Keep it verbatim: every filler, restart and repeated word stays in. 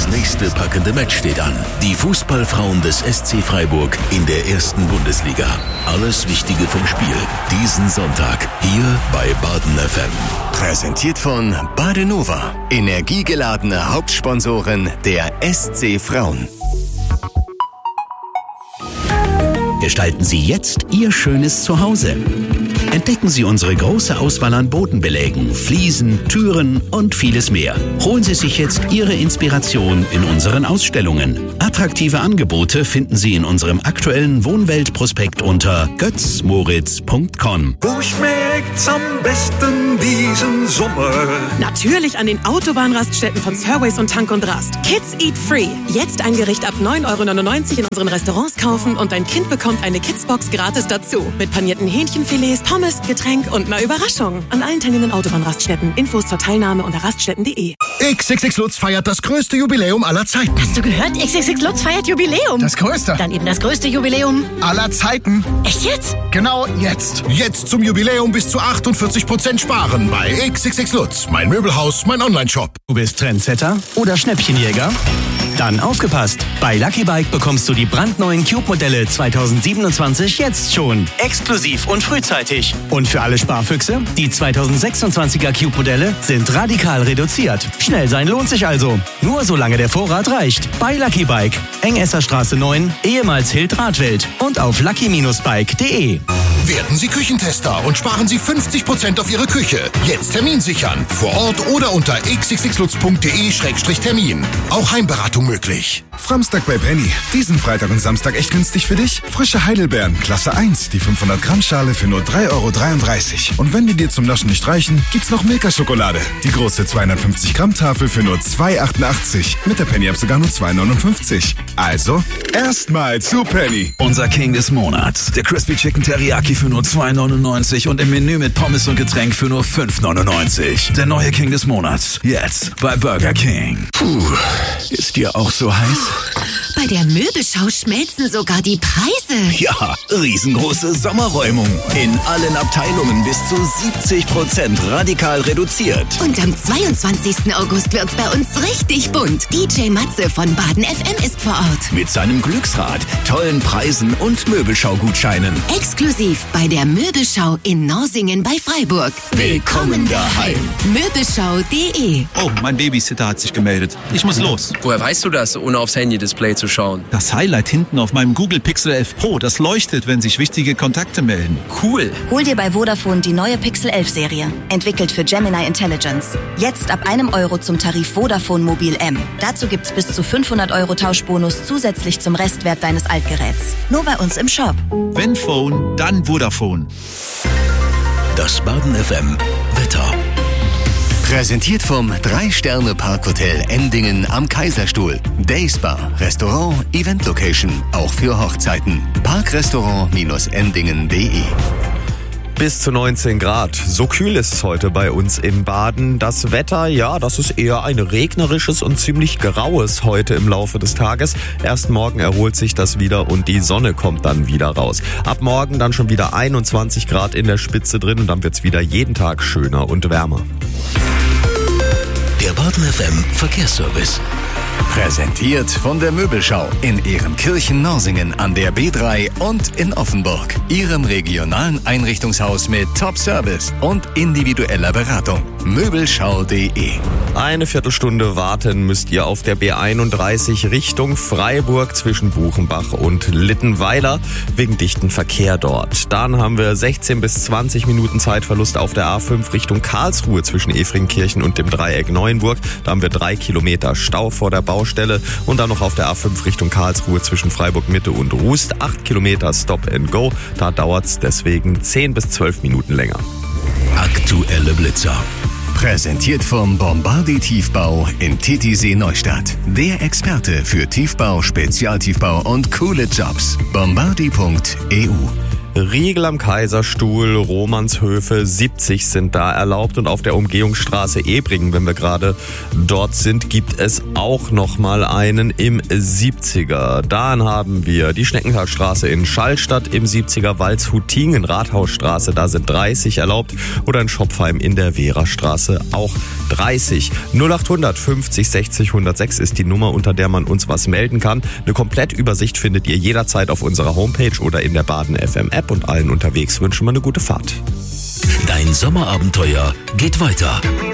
Das nächste packende Match steht an. Die Fußballfrauen des S C Freiburg in der ersten Bundesliga. Alles Wichtige vom Spiel. Diesen Sonntag hier bei Baden F M. Präsentiert von Badenova. Energiegeladene Hauptsponsorin der S C Frauen. Gestalten Sie jetzt Ihr schönes Zuhause. Entdecken Sie unsere große Auswahl an Bodenbelägen, Fliesen, Türen und vieles mehr. Holen Sie sich jetzt Ihre Inspiration in unseren Ausstellungen. Attraktive Angebote finden Sie in unserem aktuellen Wohnwelt-Prospekt unter götz moritz punkt com. Wo schmeckt's am besten diesen Sommer? Natürlich an den Autobahnraststätten von Surways und Tank und Rast. Kids Eat Free. Jetzt ein Gericht ab neun Euro neunundneunzig in unseren Restaurants kaufen und dein Kind bekommt eine Kidsbox gratis dazu. Mit panierten Hähnchenfilets, Pommes, Getränk und einer Überraschung. An allen teilnehmenden Autobahnraststätten. Infos zur Teilnahme unter raststätten punkt de. X X X Lutz feiert das größte Jubiläum aller Zeiten. Hast du gehört? X X X Lutz feiert Jubiläum. Das größte. Dann eben das größte Jubiläum aller Zeiten. Echt jetzt? Genau jetzt. Jetzt zum Jubiläum bis zu achtundvierzig Prozent sparen bei X X X Lutz. Mein Möbelhaus, mein Onlineshop. Du bist Trendsetter oder Schnäppchenjäger? Dann aufgepasst! Bei Lucky Bike bekommst du die brandneuen Cube-Modelle zwanzig siebenundzwanzig jetzt schon. Exklusiv und frühzeitig. Und für alle Sparfüchse, die zwanzig sechsundzwanziger Cube-Modelle sind radikal reduziert. Schnell sein lohnt sich also. Nur solange der Vorrat reicht. Bei Lucky Bike. Engesserstraße neun, ehemals Hild-Radwelt. Und auf lucky Bindestrich bike punkt de. Werden Sie Küchentester und sparen Sie fünfzig Prozent auf Ihre Küche. Jetzt Termin sichern. Vor Ort oder unter x x x lutz punkt de Schrägstrich Termin. Auch Heimberatung möglich. Samstag bei Penny. Diesen Freitag und Samstag echt günstig für dich? Frische Heidelbeeren, Klasse eins, die fünfhundert Gramm Schale für nur drei Euro dreiunddreißig. Und wenn die dir zum Naschen nicht reichen, gibt's noch Milka-Schokolade. Die große zweihundertfünfzig Gramm Tafel für nur zwei Euro achtundachtzig. Mit der Penny-App sogar nur zwei Euro neunundfünfzig. Also, erstmal zu Penny. Unser King des Monats. Der Crispy Chicken Teriyaki für nur zwei Euro neunundneunzig und im Menü mit Pommes und Getränk für nur fünf Euro neunundneunzig. Der neue King des Monats. Jetzt bei Burger King. Puh, ist dir auch so heiß? Bei der Möbelschau schmelzen sogar die Preise. Ja, riesengroße Sommerräumung. In allen Abteilungen bis zu siebzig Prozent radikal reduziert. Und am zweiundzwanzigsten August wird's bei uns richtig bunt. D J Matze von Baden F M ist vor Ort. Mit seinem Glücksrad, tollen Preisen und Möbelschau-Gutscheinen. Exklusiv bei der Möbelschau in Norsingen bei Freiburg. Willkommen daheim. Möbelschau punkt de. Oh, mein Babysitter hat sich gemeldet. Ich muss los. Woher weißt du das, ohne aufs Handy-Display zu schauen? Das Highlight hinten auf meinem Google Pixel elf Pro, das leuchtet, wenn sich wichtige Kontakte melden. Cool. Hol dir bei Vodafone die neue Pixel elf Serie. Entwickelt für Gemini Intelligence. Jetzt ab einem Euro zum Tarif Vodafone Mobil M. Dazu gibt's bis zu fünfhundert Euro Tauschbonus zusätzlich zum Restwert deines Altgeräts. Nur bei uns im Shop. Wenn Phone, dann Vodafone. Das Baden F M Wetter. Präsentiert vom drei Sterne Parkhotel Endingen am Kaiserstuhl. Dayspa, Restaurant, Event Location, auch für Hochzeiten. parkrestaurant endingen punkt de. Bis zu neunzehn Grad. So kühl ist es heute bei uns in Baden. Das Wetter, ja, das ist eher ein regnerisches und ziemlich graues heute im Laufe des Tages. Erst morgen erholt sich das wieder und die Sonne kommt dann wieder raus. Ab morgen dann schon wieder einundzwanzig Grad in der Spitze drin und dann wird's wieder jeden Tag schöner und wärmer. Der Baden F M Verkehrsservice. Präsentiert von der Möbelschau in Ehrenkirchen-Norsingen an der B drei und in Offenburg. Ihrem regionalen Einrichtungshaus mit Top-Service und individueller Beratung. Möbelschau punkt de. Eine Viertelstunde warten müsst ihr auf der B einunddreißig Richtung Freiburg zwischen Buchenbach und Littenweiler wegen dichten Verkehr dort. Dann haben wir sechzehn bis zwanzig Minuten Zeitverlust auf der A fünf Richtung Karlsruhe zwischen Efringkirchen und dem Dreieck Neuenburg. Da haben wir drei Kilometer Stau vor der Baustelle und dann noch auf der A fünf Richtung Karlsruhe zwischen Freiburg Mitte und Rust. acht Kilometer Stop and Go. Da dauert's deswegen zehn bis zwölf Minuten länger. Aktuelle Blitzer. Präsentiert vom Bombardi Tiefbau in Titisee Neustadt. Der Experte für Tiefbau, Spezialtiefbau und coole Jobs. bombardi punkt e u. Riegel am Kaiserstuhl, Romanshöfe, siebzig sind da erlaubt und auf der Umgehungsstraße Ebringen, wenn wir gerade dort sind, gibt es auch nochmal einen im siebziger. Dann haben wir die Schneckentalstraße in Schallstadt im siebziger, Walshutingen, Rathausstraße, da sind dreißig erlaubt oder in Schopfheim in der Wehrastraße auch dreißig. null acht hundert fünfzig sechzig hundertsechs ist die Nummer, unter der man uns was melden kann. Eine Komplettübersicht findet ihr jederzeit auf unserer Homepage oder in der Baden F M App und allen unterwegs wünschen wir eine gute Fahrt. Dein Sommerabenteuer geht weiter.